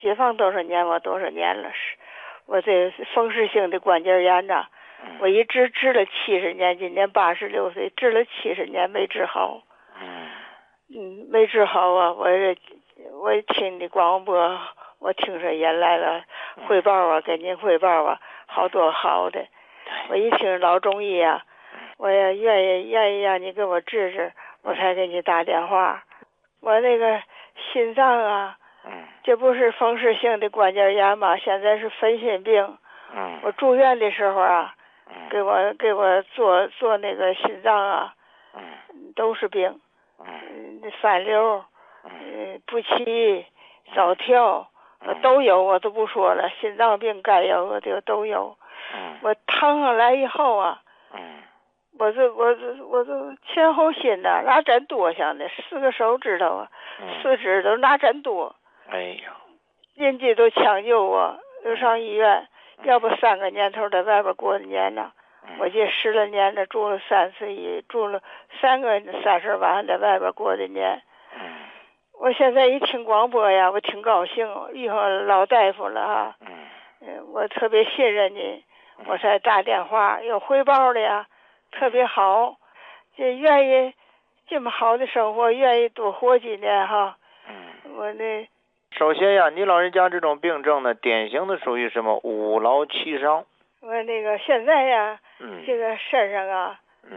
解放多少年，我多少年了，我这风湿性的关节炎呐，我一直治了70年，今年86岁，治了70年没治好。没治好啊！我听你广播，我听说人来了，汇报啊，给您汇报啊，好多好的。我一听老中医啊，我也愿意让你给我治治，我才给你打电话。我那个心脏啊，这不是风湿性的关节炎吗？现在是分心病。我住院的时候啊，给我做那个心脏啊，都是病。反流，不齐，早跳，都有，我都不说了。心脏病该有的都有。我躺上来以后啊，我这前后心呐，拿针多上的，4个手指头啊，4指都拿针多。 哎呦， 邻居都抢救我，又上医院，要不3个年头在外边过的年呢。我这10来年了，住了3次医，住了3个30晚在外边过的年。我现在一听广播呀，我挺高兴，遇上老大夫了哈。我特别信任您，我才打电话，有汇报的呀，特别好。这愿意这么好的生活，愿意多活几年哈。我那首先呀，你老人家这种病症呢，典型的属于什么五劳七伤。 我那个现在呀，这个身上啊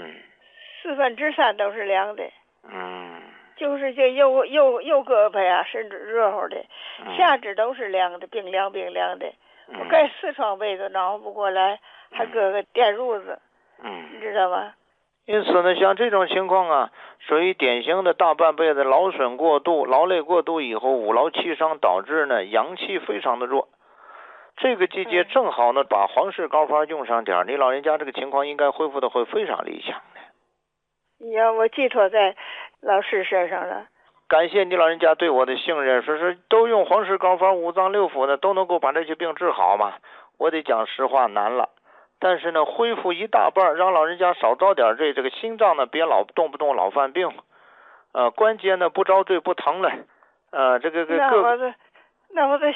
，3/4都是凉的。就是这右胳膊呀，甚至热乎的，下肢都是凉的，冰凉的。我盖4床被子暖和不过来，还搁个电褥子。你知道吗？ 因此呢，像这种情况啊，属于典型的大半辈子劳损过度、劳累过度以后五劳七伤，导致呢阳气非常的弱。这个季节正好呢，把黄氏膏方用上点，你老人家这个情况应该恢复的会非常理想的。 呀，我寄托在老师身上了。 感谢你老人家对我的信任，说是都用黄氏膏方5脏6腑呢，都能够把这些病治好嘛？我得讲实话，难了。但是呢，恢复一大半，让老人家少遭点罪，这个心脏呢别老动不动老犯病，关节呢不遭罪不疼了，这个那我这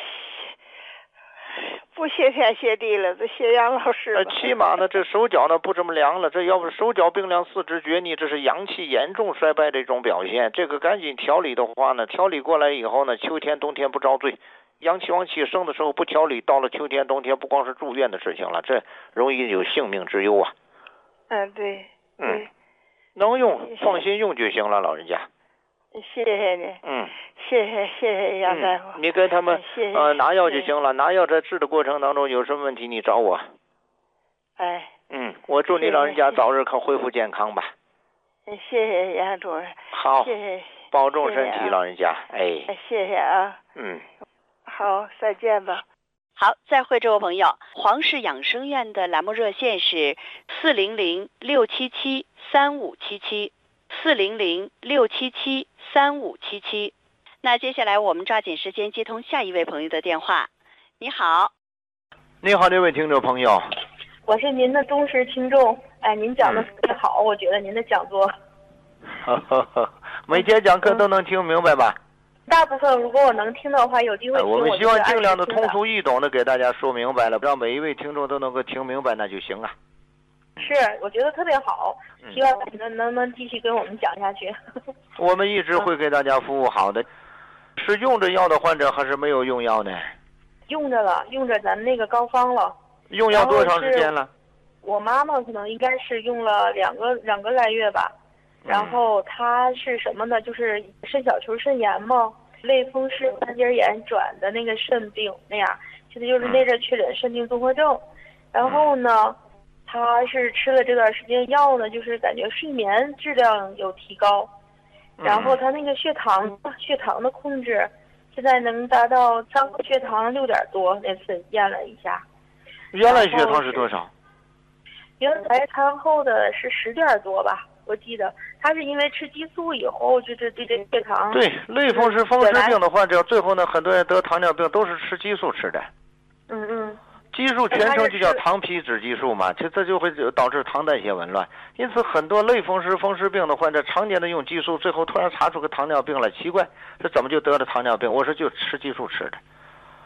不谢天谢地了，这谢杨老师。 起码呢，这手脚呢不这么凉了，这要不是手脚冰凉、四肢厥逆，这是阳气严重衰败的一种表现。这个赶紧调理的话呢，调理过来以后呢，秋天冬天不遭罪。阳气往起升的时候不调理，到了秋天冬天不光是住院的事情了，这容易有性命之忧啊。 对。 能用放心用就行了，老人家。 谢谢你。谢谢杨大夫。 你跟他们拿药就行了，拿药在治的过程当中有什么问题你找我。我祝你老人家早日恢复健康吧。 谢谢杨主任。 好， 谢谢， 保重身体，老人家。 谢谢啊。好，再见吧。 好，再会，这位朋友。黄氏养生院的栏目热线是400-677-3577，400-677-3577。那接下来我们抓紧时间接通下一位朋友的电话。你好。 你好，这位听众朋友。 我是您的忠实听众，您讲的特别好，我觉得您的讲座。 每节讲课都能听明白吧？ 大部分如果我能听的话，有机会听。 我们希望尽量的通俗易懂的给大家说明白了，让每一位听众都能够听明白，那就行啊。 是，我觉得特别好，希望你能不能继续跟我们讲下去。 我们一直会给大家服务好的。是用着药的患者还是没有用药呢？ 用着了，用着咱那个膏方了。 用药多长时间了？ 我妈妈可能应该是用了两个来月吧。然后她是什么呢？就是肾小球肾炎嘛，类风湿关节炎转的那个肾病那样，现在就是那阵确诊肾病综合症。然后呢，她是吃了这段时间药呢，就是感觉睡眠质量有提高，然后她那个血糖的控制，现在能达到血糖6点多，那次验了一下。 原来血糖是多少？ 原来餐后的是10点多吧。我记得他是因为吃激素以后，就是对这血糖。 对，类风湿风湿病的患者，最后呢，很多人得糖尿病都是吃激素吃的。激素全称就叫糖皮质激素嘛，这就会导致糖代谢紊乱。因此，很多类风湿风湿病的患者常年的用激素，最后突然查出个糖尿病来，奇怪，这怎么就得了糖尿病？我说就吃激素吃的。